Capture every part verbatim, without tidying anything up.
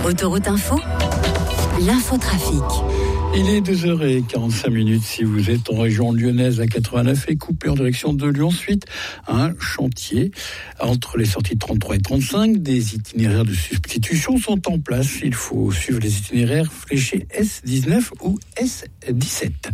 Autoroute Info, l'infotrafic. Il est deux heures quarante-cinq minutes si vous êtes en région lyonnaise à quatre-vingt-neuf et coupé en direction de Lyon suite à un chantier. Entre les sorties trente-trois et trente-cinq, des itinéraires de substitution sont en place. Il faut suivre les itinéraires fléchés S dix-neuf ou S dix-sept.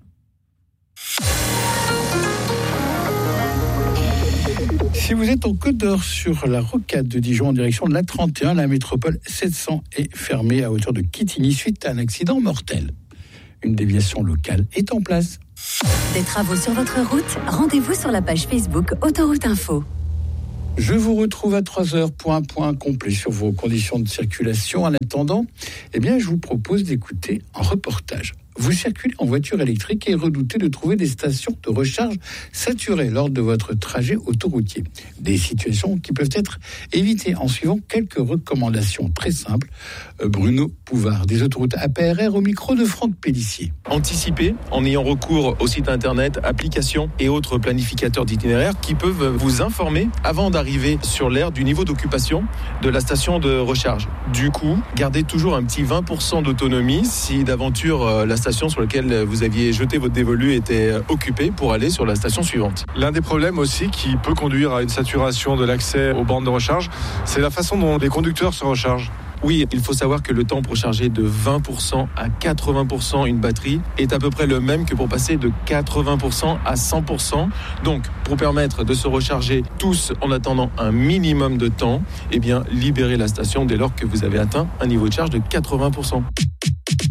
Si vous êtes en Côte d'Or sur la rocade de Dijon en direction de l'A trente et un, la métropole sept cents est fermée à hauteur de Quetigny suite à un accident mortel. Une déviation locale est en place. Des travaux sur votre route, rendez-vous sur la page Facebook Autoroute Info. Je vous retrouve à trois heures pour un point complet sur vos conditions de circulation. En attendant, eh bien, je vous propose d'écouter un reportage. Vous circulez en voiture électrique et redoutez de trouver des stations de recharge saturées lors de votre trajet autoroutier. Des situations qui peuvent être évitées en suivant quelques recommandations très simples. Bruno Pouvard, des autoroutes A P R R, au micro de Franck Pellissier. Anticipez en ayant recours aux sites internet, applications et autres planificateurs d'itinéraires qui peuvent vous informer avant d'arriver sur l'aire du niveau d'occupation de la station de recharge. Du coup, gardez toujours un petit vingt pour cent d'autonomie si d'aventure la station sur laquelle vous aviez jeté votre dévolu était occupée pour aller sur la station suivante. L'un des problèmes aussi qui peut conduire à une saturation de l'accès aux bornes de recharge, c'est la façon dont les conducteurs se rechargent. Oui, il faut savoir que le temps pour charger de vingt pour cent à quatre-vingts pour cent une batterie est à peu près le même que pour passer de quatre-vingts pour cent à cent pour cent. Donc, pour permettre de se recharger tous en attendant un minimum de temps, eh bien, libérez la station dès lors que vous avez atteint un niveau de charge de quatre-vingts pour cent.